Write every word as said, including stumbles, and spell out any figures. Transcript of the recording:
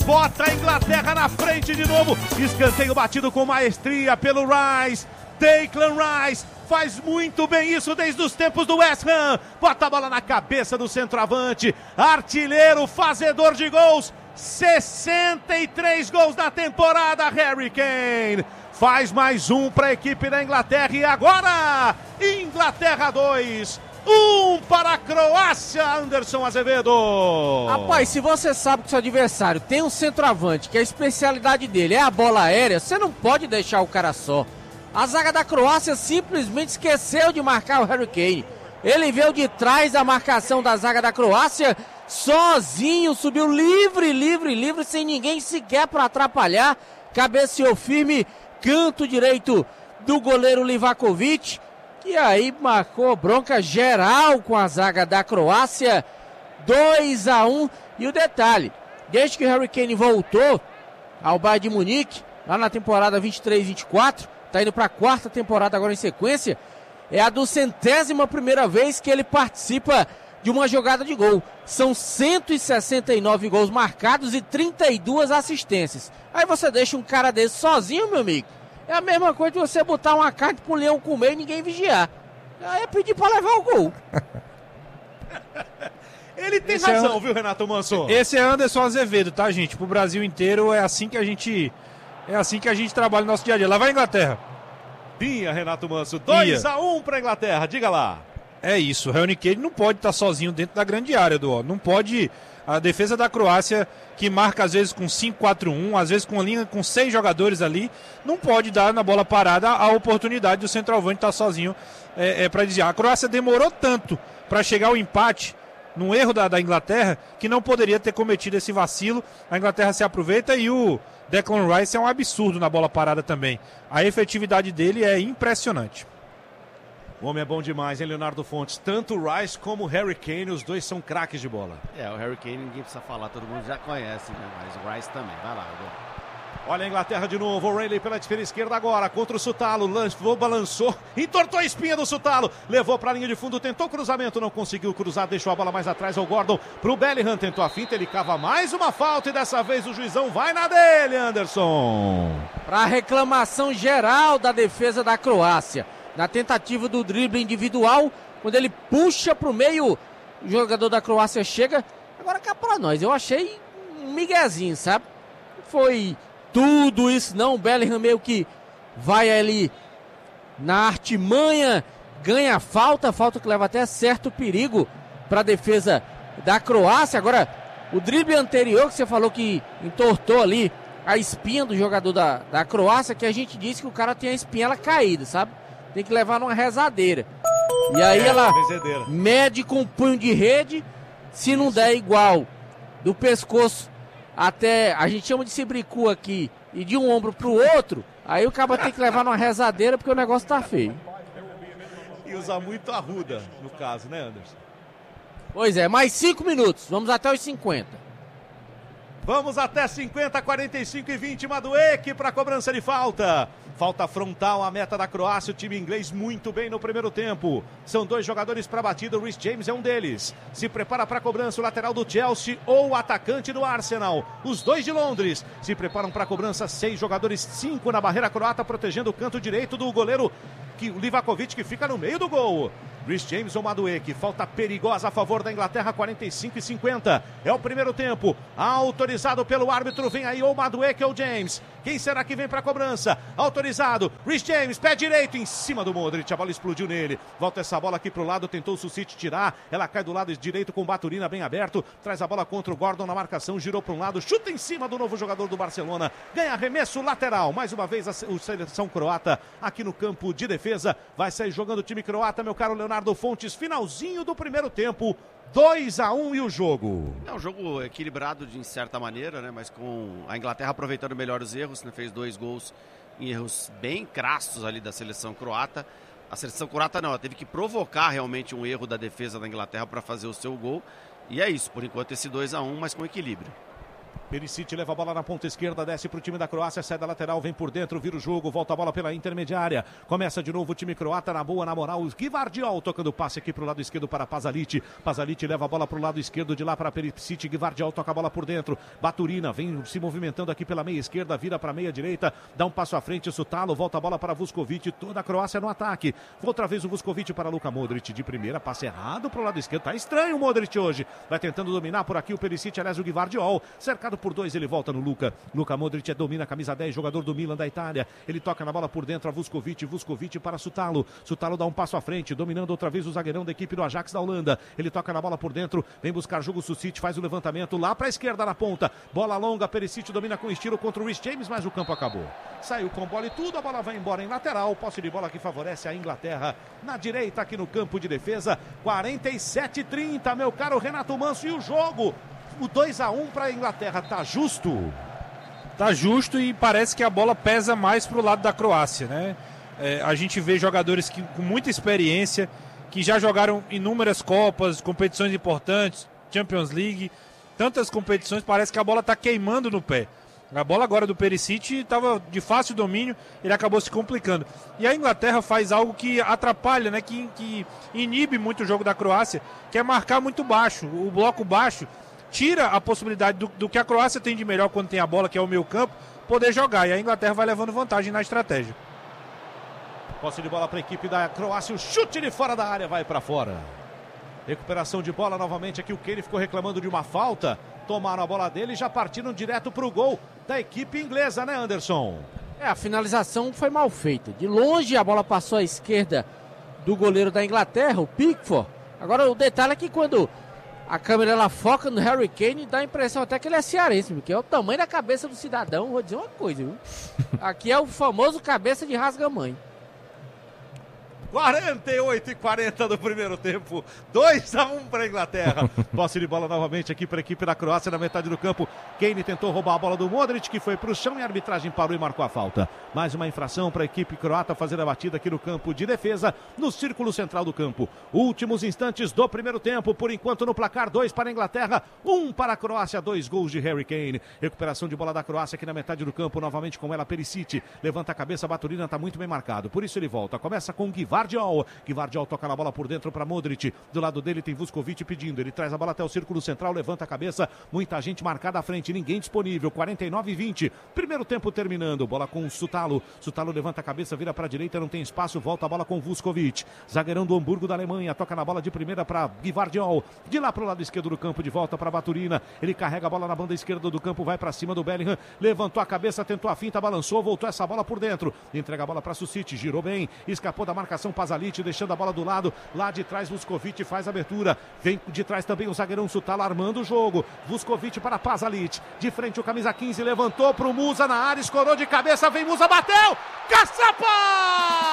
bota a Inglaterra na frente de novo. Escanteio batido com maestria pelo Rice. Declan Rice faz muito bem isso desde os tempos do West Ham. Bota a bola na cabeça do centroavante. Artilheiro, fazedor de gols. sessenta e três gols na temporada, Harry Kane. Faz mais um para a equipe da Inglaterra. E agora, Inglaterra dois. Um para a Croácia, Anderson Azevedo. Rapaz, se você sabe que seu adversário tem um centroavante, que a especialidade dele é a bola aérea, você não pode deixar o cara só. A zaga da Croácia simplesmente esqueceu de marcar o Harry Kane. Ele veio de trás da marcação da zaga da Croácia, sozinho, subiu livre, livre, livre, sem ninguém sequer para atrapalhar. Cabeceou firme, canto direito do goleiro Livakovic. E aí marcou bronca geral com a zaga da Croácia, dois a um. E o detalhe, desde que o Harry Kane voltou ao Bayern de Munique, lá na temporada vinte e três vinte e quatro, está indo para a quarta temporada agora em sequência, é a duzentésima primeira vez que ele participa de uma jogada de gol. São cento e sessenta e nove gols marcados e trinta e duas assistências. Aí você deixa um cara desse sozinho, meu amigo. É a mesma coisa de você botar uma carne pro leão comer e ninguém vigiar. Aí é pedir pra levar o gol. Ele tem esse razão, é, viu, Renato Manso? Esse é Anderson Azevedo, tá, gente? Pro Brasil inteiro é assim que a gente é assim que a gente trabalha no nosso dia a dia. Lá vai a Inglaterra. Tinha, Renato Manso. dois a um pra Inglaterra, diga lá. É isso, o Harry Kane não pode estar sozinho dentro da grande área, do não pode. A defesa da Croácia, que marca às vezes com cinco quatro um, às vezes com uma linha com seis jogadores ali, não pode dar na bola parada a oportunidade do centroavante estar sozinho é, é, para desviar. A Croácia demorou tanto para chegar ao empate, num erro da, da Inglaterra, que não poderia ter cometido esse vacilo. A Inglaterra se aproveita e o Declan Rice é um absurdo na bola parada também. A efetividade dele é impressionante. O homem é bom demais, hein, Leonardo Fontes? Tanto o Rice como o Harry Kane, os dois são craques de bola. É, o Harry Kane ninguém precisa falar, todo mundo já conhece, né? Mas o Rice também, vai lá, Hugo. Olha a Inglaterra de novo, o Rayleigh pela esquerda agora, contra o Sutalo, lançou, balançou, entortou a espinha do Sutalo, levou para a linha de fundo, tentou cruzamento, não conseguiu cruzar, deixou a bola mais atrás ao Gordon, pro Bellingham, tentou a finta, ele cava mais uma falta e dessa vez o juizão vai na dele, Anderson. Para reclamação geral da defesa da Croácia, na tentativa do drible individual, quando ele puxa pro meio, o jogador da Croácia chega. Agora cá pra nós, eu achei um miguezinho, sabe? Foi tudo isso não, o Bellingham meio que vai ali na artimanha, ganha a falta, falta que leva até certo perigo para a defesa da Croácia. Agora, o drible anterior que você falou que entortou ali a espinha do jogador da, da Croácia, que a gente disse que o cara tem a espinha caída, sabe? Tem que levar numa rezadeira. E aí ela mede com um punho de rede, se não der igual do pescoço até, a gente chama de cibricu aqui, e de um ombro pro outro, aí o cara tem que levar numa rezadeira porque o negócio tá feio. E usar muito arruda, no caso, né, Anderson? Pois é, mais cinco minutos, vamos até os cinquenta. Vamos até cinquenta, quarenta e cinco e vinte, Madueke para cobrança de falta. Falta frontal à meta da Croácia, o time inglês muito bem no primeiro tempo. São dois jogadores para batida, o Reece James é um deles. Se prepara para a cobrança o lateral do Chelsea ou o atacante do Arsenal. Os dois de Londres se preparam para a cobrança, seis jogadores, cinco na barreira croata, protegendo o canto direito do goleiro que, o Livakovic, que fica no meio do gol. Reece James ou Madueke, falta perigosa a favor da Inglaterra, quarenta e cinco e cinquenta. É o primeiro tempo, autorizado pelo árbitro, vem aí ou Madueke ou James. Quem será que vem para a cobrança? Autorizado, Reece James, pé direito em cima do Modric, a bola explodiu nele. Volta essa bola aqui pro lado, tentou o Susic tirar, ela cai do lado direito com o Baturina bem aberto, traz a bola contra o Gordon na marcação, girou para um lado, chuta em cima do novo jogador do Barcelona, ganha arremesso lateral, mais uma vez a seleção croata aqui no campo de defesa, vai sair jogando o time croata, meu caro Leonardo Fontes, finalzinho do primeiro tempo, dois a um e o jogo. É um jogo equilibrado de certa maneira, né? Mas com a Inglaterra aproveitando melhor os erros, né? Fez dois gols em erros bem crassos ali da seleção croata. A seleção croata não, ela teve que provocar realmente um erro da defesa da Inglaterra para fazer o seu gol. E é isso, por enquanto esse dois a um, mas com equilíbrio. Perisic leva a bola na ponta esquerda, desce para o time da Croácia, sai da lateral, vem por dentro, vira o jogo, volta a bola pela intermediária. Começa de novo o time croata na boa, na moral. Gvardiol tocando passe aqui para o lado esquerdo para Pasalic. Pasalic leva a bola para o lado esquerdo, de lá para Perisic. Gvardiol toca a bola por dentro. Baturina vem se movimentando aqui pela meia esquerda, vira para a meia direita, dá um passo à frente, Sutalo, volta a bola para Vuskovic, toda a Croácia no ataque. Outra vez o Vuskovic para Luka Modric de primeira, passe errado para o lado esquerdo. Tá estranho o Modric hoje. Vai tentando dominar por aqui o Perisic, aliás o Gvardiol. Cercado por dois, ele volta no Luka. Luka Modric domina a camisa dez, jogador do Milan da Itália. Ele toca na bola por dentro a Vuskovic. Vuskovic para Sutalo. Sutalo dá um passo à frente, dominando outra vez o zagueirão da equipe do Ajax da Holanda. Ele toca na bola por dentro, vem buscar jogo Susic, faz o levantamento lá para a esquerda na ponta. Bola longa, Perisic domina com estilo contra o Reece James, mas o campo acabou. Saiu com bola e tudo, a bola vai embora em lateral. Posse de bola que favorece a Inglaterra na direita aqui no campo de defesa. quarenta e sete a trinta, meu caro Renato Manso, e o jogo? O dois a um para a Inglaterra, tá justo? Tá justo e parece que a bola pesa mais pro lado da Croácia, né? É, a gente vê jogadores que, com muita experiência, que já jogaram inúmeras Copas, competições importantes, Champions League, tantas competições, parece que a bola tá queimando no pé. A bola agora do Perisic estava de fácil domínio, ele acabou se complicando. E a Inglaterra faz algo que atrapalha, né? que, que inibe muito o jogo da Croácia, que é marcar muito baixo, o bloco baixo. Tira a possibilidade do, do que a Croácia tem de melhor quando tem a bola, que é o meio campo, poder jogar. E a Inglaterra vai levando vantagem na estratégia. Posse de bola para a equipe da Croácia. O chute de fora da área vai para fora. Recuperação de bola novamente aqui. O Kane ficou reclamando de uma falta. Tomaram a bola dele e já partiram direto para o gol da equipe inglesa, né, Anderson? É, a finalização foi mal feita. De longe a bola passou à esquerda do goleiro da Inglaterra, o Pickford. Agora o detalhe é que quando a câmera ela foca no Harry Kane, dá a impressão até que ele é cearense, porque é o tamanho da cabeça do cidadão. Vou dizer uma coisa, viu? Aqui é o famoso cabeça de rasga-mãe. quarenta e oito e quarenta do primeiro tempo, dois a um para a Inglaterra. Posse de bola novamente aqui para a equipe da Croácia na metade do campo. Kane tentou roubar a bola do Modric, que foi para o chão e a arbitragem parou e marcou a falta. Mais uma infração para a equipe croata fazer a batida aqui no campo de defesa, no círculo central do campo. Últimos instantes do primeiro tempo, por enquanto no placar, dois para a Inglaterra, um para a Croácia, dois gols de Harry Kane. Recuperação de bola da Croácia aqui na metade do campo, novamente com ela Perisic. Levanta a cabeça, Baturina está muito bem marcado, por isso ele volta. Começa com Gvardiol. Gvardiol toca na bola por dentro para Modric. Do lado dele tem Vuskovic pedindo. Ele traz a bola até o círculo central, levanta a cabeça. Muita gente marcada à frente, ninguém disponível. quarenta e nove a vinte. Primeiro tempo terminando. Bola com o Sutalo. Sutalo levanta a cabeça, vira para a direita, não tem espaço. Volta a bola com Vuskovic. Zagueirão do Hamburgo da Alemanha. Toca na bola de primeira para Gvardiol. De lá para o lado esquerdo do campo, de volta para Baturina. Ele carrega a bola na banda esquerda do campo, vai para cima do Bellingham. Levantou a cabeça, tentou a finta, balançou, voltou essa bola por dentro. Entrega a bola para Susic, girou bem, escapou da marcação Pasalic, deixando a bola do lado, lá de trás Vuskovic faz a abertura, vem de trás também o zagueirão Sutalo armando o jogo, Vuskovic para Pasalic, de frente o camisa quinze, levantou pro Musa na área, escorou de cabeça, vem Musa, bateu, caçapa!